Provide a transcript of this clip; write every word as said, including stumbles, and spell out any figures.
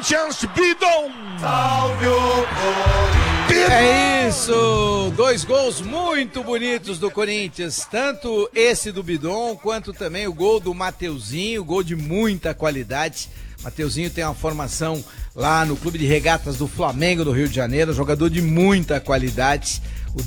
Corinthians, Bidon! Salve o Corinthians! É isso, dois gols muito bonitos do Corinthians, tanto esse do Bidon, quanto também o gol do Mateuzinho, gol de muita qualidade. Mateuzinho tem uma formação lá no Clube de Regatas do Flamengo do Rio de Janeiro, jogador de muita qualidade. O